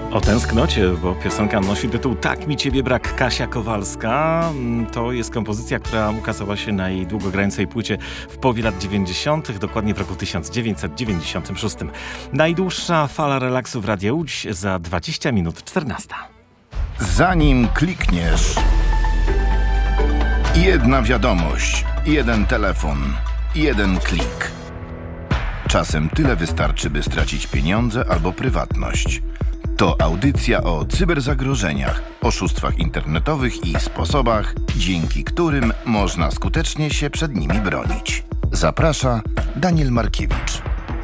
O tęsknocie, bo piosenka nosi tytuł Tak mi ciebie brak, Kasia Kowalska. To jest kompozycja, która ukazała się na jej długogrającej płycie w połowie lat 90., dokładnie w roku 1996. Najdłuższa fala relaksu w Radio Łódź za 20 minut 14. Zanim klikniesz, jedna wiadomość, jeden telefon, jeden klik. Czasem tyle wystarczy, by stracić pieniądze albo prywatność. To audycja o cyberzagrożeniach, oszustwach internetowych i sposobach, dzięki którym można skutecznie się przed nimi bronić. Zaprasza Daniel Markiewicz.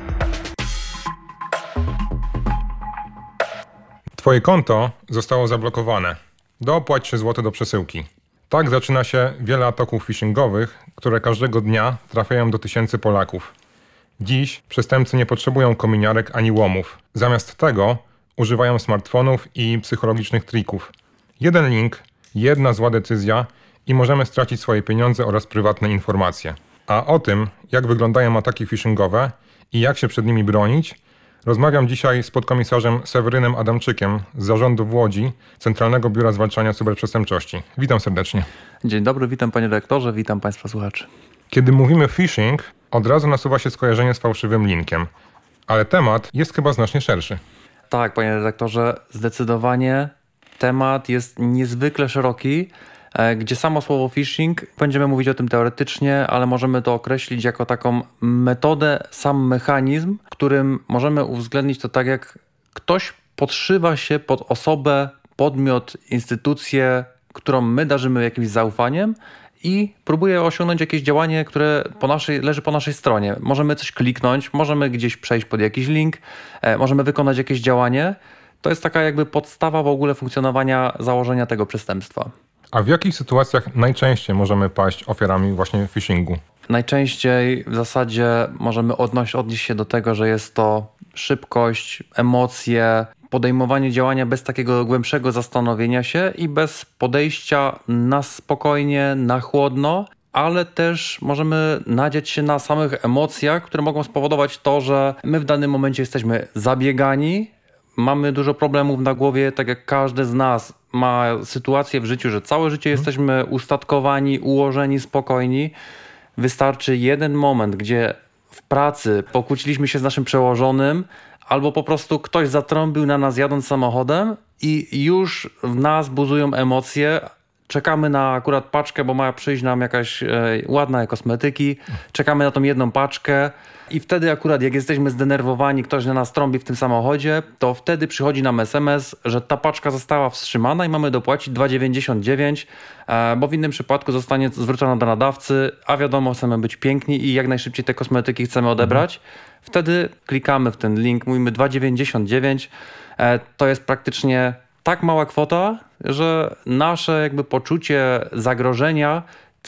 Twoje konto zostało zablokowane. Dopłać 3 zł do przesyłki. Tak zaczyna się wiele ataków phishingowych, które każdego dnia trafiają do tysięcy Polaków. Dziś przestępcy nie potrzebują kominiarek ani łomów. Zamiast tego używają smartfonów i psychologicznych trików. Jeden link, jedna zła decyzja i możemy stracić swoje pieniądze oraz prywatne informacje. A o tym, jak wyglądają ataki phishingowe i jak się przed nimi bronić, rozmawiam dzisiaj z podkomisarzem Sewerynem Adamczykiem z Zarządu w Łodzi, Centralnego Biura Zwalczania Cyberprzestępczości. Witam serdecznie. Dzień dobry, witam panie dyrektorze, witam państwa słuchaczy. Kiedy mówimy phishing, od razu nasuwa się skojarzenie z fałszywym linkiem. Ale temat jest chyba znacznie szerszy. Tak, panie redaktorze, zdecydowanie temat jest niezwykle szeroki, gdzie samo słowo phishing, będziemy mówić o tym teoretycznie, ale możemy to określić jako taką metodę, sam mechanizm, którym możemy uwzględnić to tak, jak ktoś podszywa się pod osobę, podmiot, instytucję, którą my darzymy jakimś zaufaniem i próbuje osiągnąć jakieś działanie, które leży po naszej stronie. Możemy coś kliknąć, możemy gdzieś przejść pod jakiś link, możemy wykonać jakieś działanie. To jest taka jakby podstawa w ogóle funkcjonowania założenia tego przestępstwa. A w jakich sytuacjach najczęściej możemy paść ofiarami właśnie phishingu? Najczęściej w zasadzie możemy odnieść się do tego, że jest to szybkość, emocje, podejmowanie działania bez takiego głębszego zastanowienia się i bez podejścia na spokojnie, na chłodno, ale też możemy nadziać się na samych emocjach, które mogą spowodować to, że my w danym momencie jesteśmy zabiegani, mamy dużo problemów na głowie, tak jak każdy z nas ma sytuację w życiu, że całe życie jesteśmy ustatkowani, ułożeni, spokojni. Wystarczy jeden moment, gdzie w pracy pokłóciliśmy się z naszym przełożonym, albo po prostu ktoś zatrąbił na nas jadąc samochodem i już w nas buzują emocje. Czekamy na akurat paczkę, bo ma przyjść nam jakaś ładna kosmetyki. Czekamy na tą jedną paczkę i wtedy akurat jak jesteśmy zdenerwowani, ktoś na nas trąbi w tym samochodzie, to wtedy przychodzi nam SMS, że ta paczka została wstrzymana i mamy dopłacić 2,99, bo w innym przypadku zostanie zwrócona do nadawcy, a wiadomo, chcemy być piękni i jak najszybciej te kosmetyki chcemy odebrać. Wtedy klikamy w ten link, mówimy 2,99. To jest praktycznie tak mała kwota, że nasze jakby poczucie zagrożenia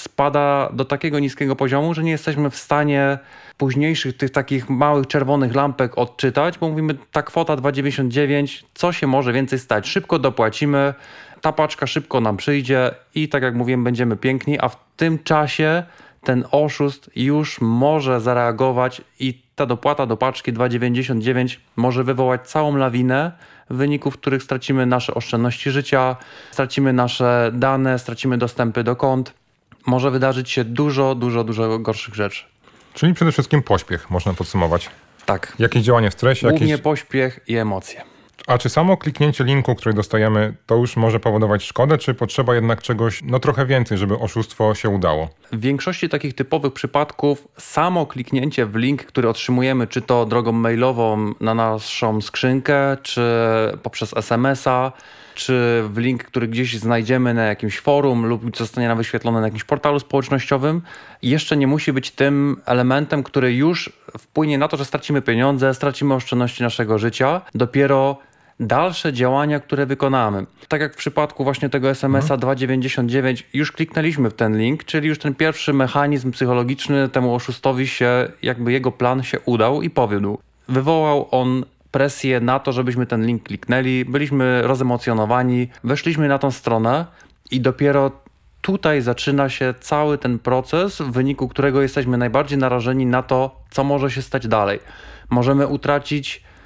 spada do takiego niskiego poziomu, że nie jesteśmy w stanie późniejszych tych takich małych czerwonych lampek odczytać, bo mówimy, ta kwota 2,99, co się może więcej stać? Szybko dopłacimy, ta paczka szybko nam przyjdzie i tak jak mówiłem, będziemy piękni, a w tym czasie ten oszust już może zareagować i ta dopłata do paczki 2,99 może wywołać całą lawinę, w wyniku których stracimy nasze oszczędności życia, stracimy nasze dane, stracimy dostępy do kont. Może wydarzyć się dużo gorszych rzeczy. Czyli przede wszystkim pośpiech, można podsumować. Tak. Jakieś działanie w stresie? Głównie pośpiech i emocje. A czy samo kliknięcie linku, który dostajemy, to już może powodować szkodę, czy potrzeba jednak czegoś trochę więcej, żeby oszustwo się udało? W większości takich typowych przypadków samo kliknięcie w link, który otrzymujemy, czy to drogą mailową na naszą skrzynkę, czy poprzez SMS-a, czy w link, który gdzieś znajdziemy na jakimś forum lub zostanie nam wyświetlony na jakimś portalu społecznościowym, jeszcze nie musi być tym elementem, który już wpłynie na to, że stracimy pieniądze, stracimy oszczędności naszego życia. Dopiero dalsze działania, które wykonamy. Tak jak w przypadku właśnie tego SMS-a 2,99 już kliknęliśmy w ten link, czyli już ten pierwszy mechanizm psychologiczny temu oszustowi się, jakby jego plan się udał i powiódł. Wywołał on presję na to, żebyśmy ten link kliknęli, byliśmy rozemocjonowani, weszliśmy na tą stronę i dopiero tutaj zaczyna się cały ten proces, w wyniku którego jesteśmy najbardziej narażeni na to, co może się stać dalej. Możemy utracić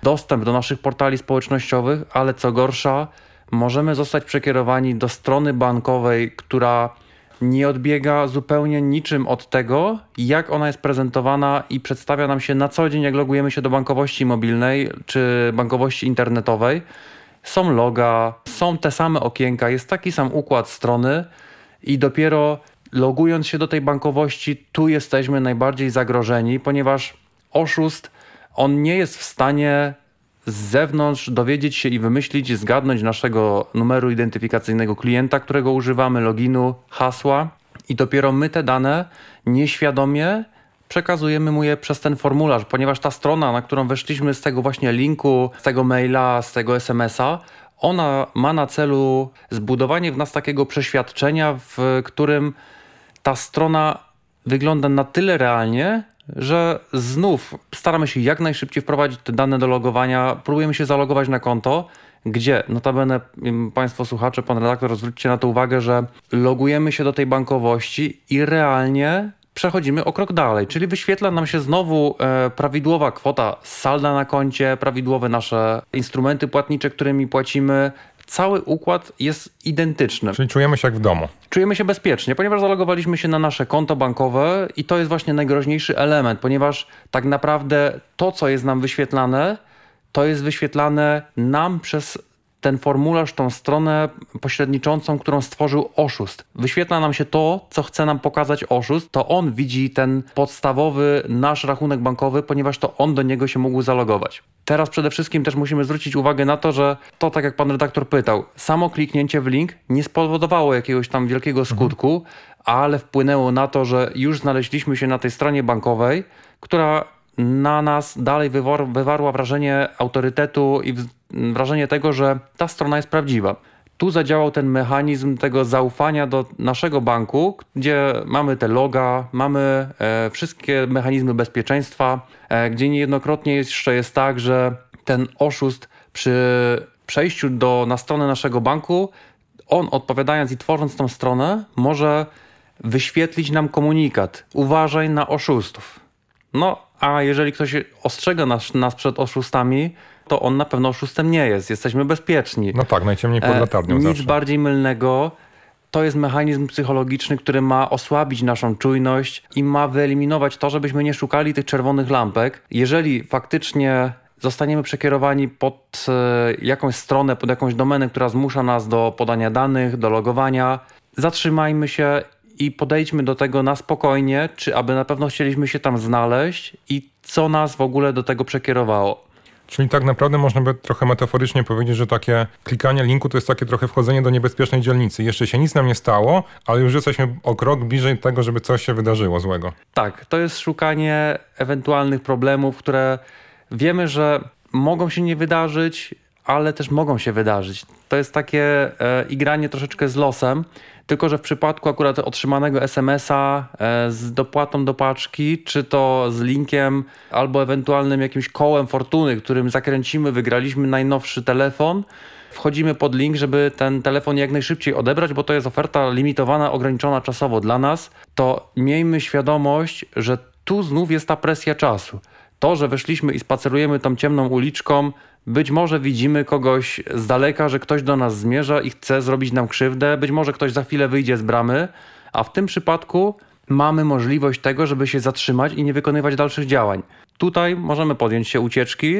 dostęp do naszych portali społecznościowych, ale co gorsza, możemy zostać przekierowani do strony bankowej, która nie odbiega zupełnie niczym od tego, jak ona jest prezentowana i przedstawia nam się na co dzień, jak logujemy się do bankowości mobilnej czy bankowości internetowej. Są loga, są te same okienka, jest taki sam układ strony i dopiero logując się do tej bankowości, tu jesteśmy najbardziej zagrożeni, ponieważ oszust, on nie jest w stanie z zewnątrz dowiedzieć się i wymyślić, zgadnąć naszego numeru identyfikacyjnego klienta, którego używamy, loginu, hasła i dopiero my te dane nieświadomie przekazujemy mu je przez ten formularz, ponieważ ta strona, na którą weszliśmy z tego właśnie linku, z tego maila, z tego SMS-a, ona ma na celu zbudowanie w nas takiego przeświadczenia, w którym ta strona wygląda na tyle realnie, że znów staramy się jak najszybciej wprowadzić te dane do logowania, próbujemy się zalogować na konto, gdzie notabene Państwo słuchacze, Pan redaktor, zwróćcie na to uwagę, że logujemy się do tej bankowości i realnie przechodzimy o krok dalej, czyli wyświetla nam się znowu prawidłowa kwota salda na koncie, prawidłowe nasze instrumenty płatnicze, którymi płacimy. Cały układ jest identyczny. Czyli czujemy się jak w domu. Czujemy się bezpiecznie, ponieważ zalogowaliśmy się na nasze konto bankowe i to jest właśnie najgroźniejszy element, ponieważ tak naprawdę to, co jest nam wyświetlane, to jest wyświetlane nam przez ten formularz, tą stronę pośredniczącą, którą stworzył oszust. Wyświetla nam się to, co chce nam pokazać oszust, to on widzi ten podstawowy nasz rachunek bankowy, ponieważ to on do niego się mógł zalogować. Teraz przede wszystkim też musimy zwrócić uwagę na to, że to, tak jak pan redaktor pytał, samo kliknięcie w link nie spowodowało jakiegoś tam wielkiego skutku, ale wpłynęło na to, że już znaleźliśmy się na tej stronie bankowej, która na nas dalej wywarła wrażenie autorytetu i wrażenie tego, że ta strona jest prawdziwa. Tu zadziałał ten mechanizm tego zaufania do naszego banku, gdzie mamy te loga, mamy wszystkie mechanizmy bezpieczeństwa, gdzie niejednokrotnie jeszcze jest tak, że ten oszust przy przejściu na stronę naszego banku, on odpowiadając i tworząc tą stronę, może wyświetlić nam komunikat: uważaj na oszustów. No, a jeżeli ktoś ostrzega nas przed oszustami, to on na pewno oszustem nie jest. Jesteśmy bezpieczni. No tak, najciemniej pod latarnią Nic zawsze. bardziej mylnego. To jest mechanizm psychologiczny, który ma osłabić naszą czujność i ma wyeliminować to, żebyśmy nie szukali tych czerwonych lampek. Jeżeli faktycznie zostaniemy przekierowani pod jakąś stronę, pod jakąś domenę, która zmusza nas do podania danych, do logowania, zatrzymajmy się i podejdźmy do tego na spokojnie, czy aby na pewno chcieliśmy się tam znaleźć i co nas w ogóle do tego przekierowało. Czyli tak naprawdę można by trochę metaforycznie powiedzieć, że takie klikanie linku to jest takie trochę wchodzenie do niebezpiecznej dzielnicy. Jeszcze się nic nam nie stało, ale już jesteśmy o krok bliżej tego, żeby coś się wydarzyło złego. Tak, to jest szukanie ewentualnych problemów, które wiemy, że mogą się nie wydarzyć, ale też mogą się wydarzyć. To jest takie igranie troszeczkę z losem, tylko że w przypadku akurat otrzymanego SMS-a z dopłatą do paczki, czy to z linkiem, albo ewentualnym jakimś kołem fortuny, którym zakręcimy, wygraliśmy najnowszy telefon, wchodzimy pod link, żeby ten telefon jak najszybciej odebrać, bo to jest oferta limitowana, ograniczona czasowo dla nas, to miejmy świadomość, że tu znów jest ta presja czasu. To, że weszliśmy i spacerujemy tą ciemną uliczką, być może widzimy kogoś z daleka, że ktoś do nas zmierza i chce zrobić nam krzywdę, być może ktoś za chwilę wyjdzie z bramy, a w tym przypadku mamy możliwość tego, żeby się zatrzymać i nie wykonywać dalszych działań. Tutaj możemy podjąć się ucieczki,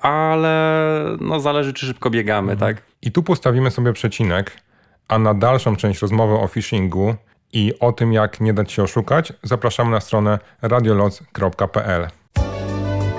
ale zależy, czy szybko biegamy, tak? I tu postawimy sobie przecinek, a na dalszą część rozmowy o phishingu i o tym, jak nie dać się oszukać, zapraszamy na stronę radioloc.pl.